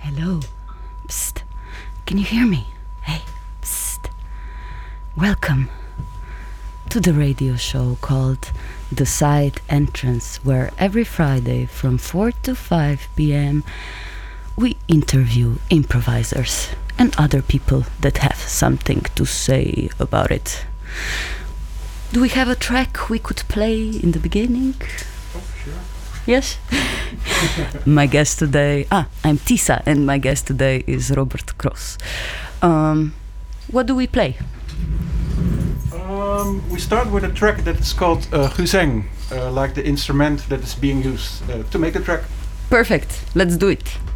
Hello. Psst. Can you hear me? Hey, psst. Welcome to the radio show called The Side Entrance, where every Friday from 4 to 5 p.m. we interview improvisers and other people that have something to say about it. Do we have a track we could play in the beginning? Oh, sure. Yes? My guest today... I'm Tisa, and my guest today is Robert Cross. What do we play? We start with a track that is called Guzeng, like the instrument that is being used to make the track. Perfect. Let's do it.